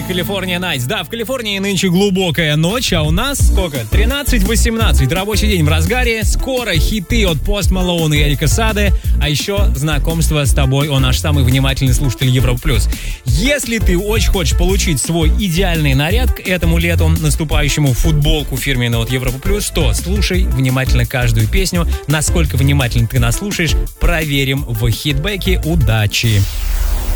California Nights. Да, в Калифорнии нынче глубокая ночь, а у нас сколько? 13:18. Рабочий день в разгаре. Скоро хиты от Post Malone и Эрика Саде, а еще знакомство с тобой. Он наш самый внимательный слушатель Европа Плюс. Если ты очень хочешь получить свой идеальный наряд к этому лету, наступающему, футболку фирменную от Европа Плюс, то слушай внимательно каждую песню. Насколько внимательно ты нас слушаешь, проверим в хитбеке. Удачи!